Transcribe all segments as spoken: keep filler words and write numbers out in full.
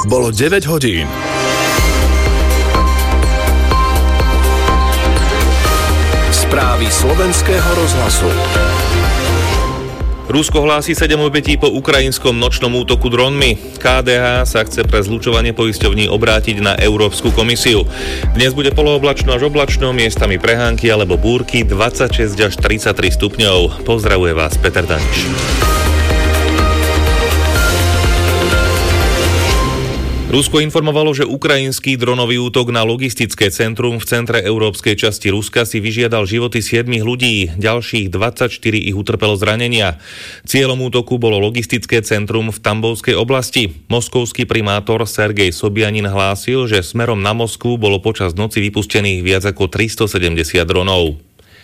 Bolo deväť hodín. Správy slovenského rozhlasu. Rusko hlási sedem obetí po ukrajinskom nočnom útoku dronmi. ká dé há sa chce pre zlučovanie poisťovní obrátiť na Európsku komisiu. Dnes bude polooblačno až oblačno, miestami prehánky alebo búrky, dvadsaťšesť až tridsaťtri stupňov. Pozdravuje vás Peter Daniš. Rusko informovalo, že ukrajinský dronový útok na logistické centrum v centre európskej časti Ruska si vyžiadal životy siedmich ľudí, ďalších dvadsaťštyri ich utrpelo zranenia. Cieľom útoku bolo logistické centrum v Tambovskej oblasti. Moskovský primátor Sergej Sobjanin hlásil, že smerom na Moskvu bolo počas noci vypustených viac ako tristosedemdesiat dronov.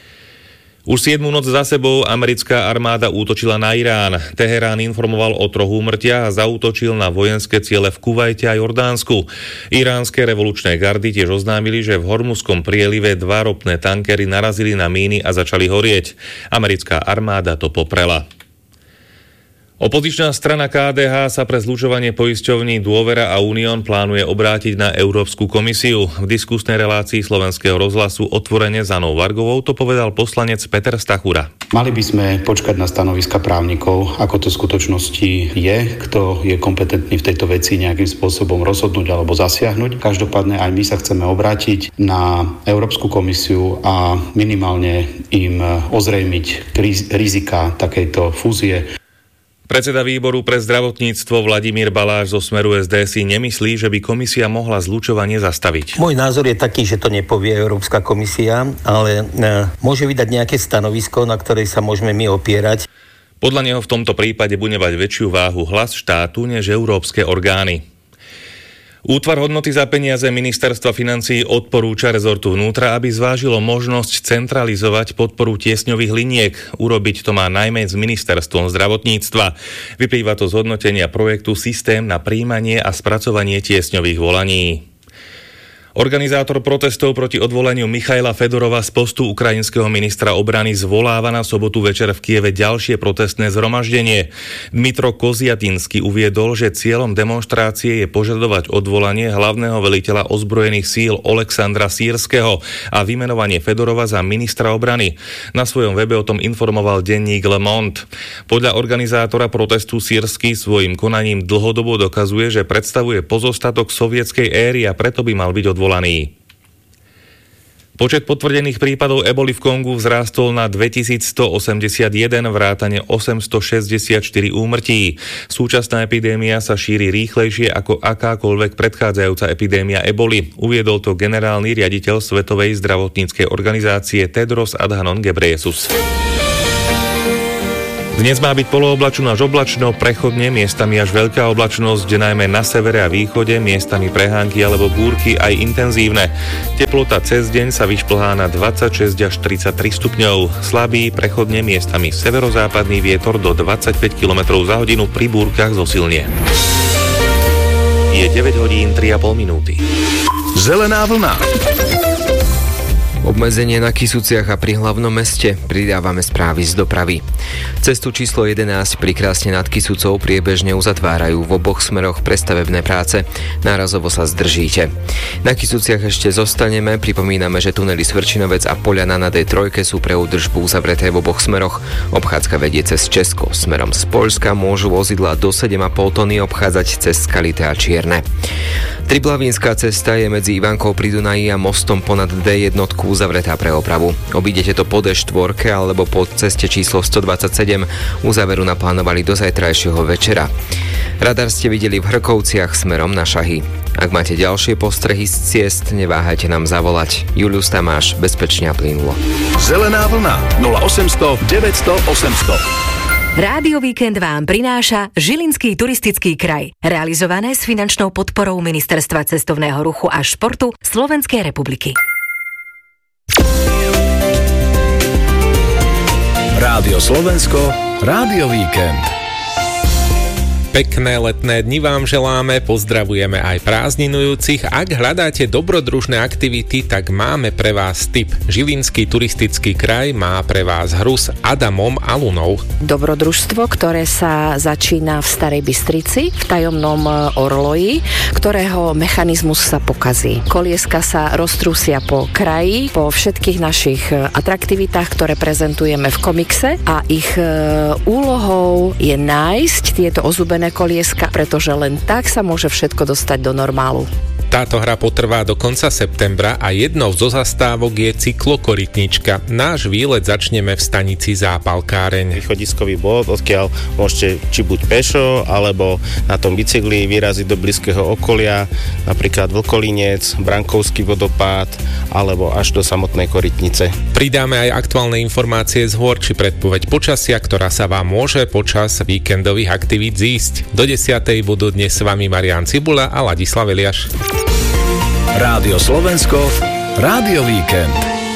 Už siedmu noc za sebou americká armáda útočila na Irán. Teherán informoval o troch úmrtiach a zaútočil na vojenské ciele v Kuvajte a Jordánsku. Iránske revolučné gardy tiež oznámili, že v Hormuzskom prielive dva ropné tankery narazili na míny a začali horieť. Americká armáda to poprela. Opozičná strana ká dé há sa pre zlučovanie poisťovní Dôvera a Unión plánuje obrátiť na Európsku komisiu. V diskusnej relácii slovenského rozhlasu Otvorene s Anou Vargovou to povedal poslanec Peter Stachura. Mali by sme počkať na stanoviska právnikov, ako to v skutočnosti je, kto je kompetentný v tejto veci nejakým spôsobom rozhodnúť alebo zasiahnuť. Každopádne aj my sa chceme obrátiť na Európsku komisiu a minimálne im ozrejmiť rizika takejto fúzie. Predseda výboru pre zdravotníctvo Vladimír Baláš zo Smeru es dé si nemyslí, že by komisia mohla zlučovanie zastaviť. Môj názor je taký, že to nepovie Európska komisia, ale e, môže vydať nejaké stanovisko, na ktorej sa môžeme my opierať. Podľa neho v tomto prípade bude mať väčšiu váhu hlas štátu než európske orgány. Útvar hodnoty za peniaze Ministerstva financií odporúča rezortu vnútra, aby zvážilo možnosť centralizovať podporu tiesňových liniek. Urobiť to má najmä s Ministerstvom zdravotníctva. Vyplýva to z hodnotenia projektu Systém na prijímanie a spracovanie tiesňových volaní. Organizátor protestov proti odvolaniu Michaila Fedorova z postu ukrajinského ministra obrany zvoláva na sobotu večer v Kieve ďalšie protestné zhromaždenie. Dmitro Koziatinsky uviedol, že cieľom demonštrácie je požadovať odvolanie hlavného veliteľa ozbrojených síl Oleksandra Sýrskeho a vymenovanie Fedorova za ministra obrany. Na svojom webe o tom informoval denník Le Monde. Podľa organizátora protestu Sýrsky svojim konaním dlhodobo dokazuje, že predstavuje pozostatok sovietskej éry a preto by mal byť odvolaný. Počet potvrdených prípadov eboli v Kongu vzrástol na dvetisícstoosemdesiatjeden, vrátane osemstošesťdesiatštyri úmrtí. Súčasná epidémia sa šíri rýchlejšie ako akákoľvek predchádzajúca epidémia eboli. Uviedol to generálny riaditeľ Svetovej zdravotníckej organizácie Tedros Adhanom Ghebreyesus. Dnes má byť polooblačno až oblačno, prechodne, miestami až veľká oblačnosť, najmä na severe a východe, miestami prehánky alebo búrky aj intenzívne. Teplota cez deň sa vyšplhá na dvadsaťšesť až tridsaťtri stupňov. Slabý, prechodne, miestami severozápadný vietor do dvadsaťpäť kilometrov za hodinu, pri búrkach zosilnie. Je deväť hodín tri a pol minúty. Zelená vlna. Obmedzenie na Kysuciach a pri hlavnom meste. Pridávame správy z dopravy. Cestu číslo jedenásť pri Krásne nad Kysucou priebežne uzatvárajú v oboch smeroch pre stavebné práce. Nárazovo sa zdržíte. Na Kysuciach ešte zostaneme. Pripomíname, že tunely Svrčinovec a Poľana na dé tri sú pre údržbu uzavreté v oboch smeroch. Obchádzka vedie cez Česko. Smerom z Poľska môžu vozidlá do sedem a pol tony obchádzať cez Skalité a Čierne. Triblavínska cesta je medzi Ivankou pri Dunaji a mostom ponad dé jeden uzavretá pre opravu. Obídete to po dé štyri alebo po ceste číslo stodvadsaťsedem. Uzáveru naplánovali do zajtrajšieho večera. Radar ste videli v Hrkovciach smerom na Šahy. Ak máte ďalšie postrehy z ciest, neváhajte nám zavolať. Julius Tamáš, bezpečne a plynulo. Zelená vlna nula osemsto deväťsto osemsto. Rádio Víkend vám prináša Žilinský turistický kraj. Realizované s finančnou podporou Ministerstva cestovného ruchu a športu Slovenskej republiky. Rádio Slovensko, Rádio Víkend. Pekné letné dni vám želáme, pozdravujeme aj prázdninujúcich. Ak hľadáte dobrodružné aktivity, tak máme pre vás tip. Žilinský turistický kraj má pre vás hru s Adamom a Lunou. Dobrodružstvo, ktoré sa začína v Starej Bystrici, v tajomnom orloji, ktorého mechanizmus sa pokazí. Kolieska sa roztrúsia po kraji, po všetkých našich atraktivitách, ktoré prezentujeme v komikse a ich úlohou je nájsť tieto ozubené kolieska, pretože len tak sa môže všetko dostať do normálu. Táto hra potrvá do konca septembra a jednou zo zastávok je cyklokorytnička. Náš výlet začneme v stanici Zápalkáreň. Východiskový bod, odkiaľ môžete či buď pešo, alebo na tom bicykli vyraziť do blízkeho okolia, napríklad Vlkolínec, Brankovský vodopád, alebo až do samotnej Korytnice. Pridáme aj aktuálne informácie z hôr či predpoveď počasia, ktorá sa vám môže počas víkendových aktivít zísť. Do desiatej budú dnes s vami Marián Cibula a Ladislav Eliáš. Rádio Slovensko, Rádio Víkend.